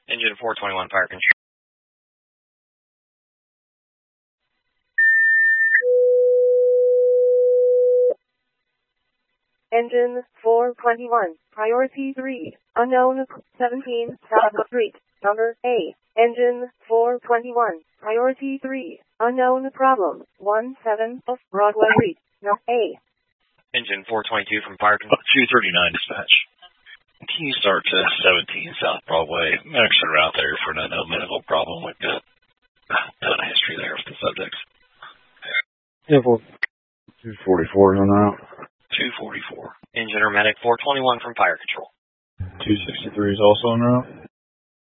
Engine 421, fire control. Engine 421, priority 3, unknown 17, Praga Street, number A. Engine 421, priority 3, unknown problem, 17 of Broadway Street, number A. Engine 422 from fire control. 239 dispatch. Can you start to 17 South Broadway? Medics are out there for no medical problem. We've got a ton of history there with the subjects. Yeah, 244 on out. 244. Engine or medic 421 from fire control. 263 is also en route.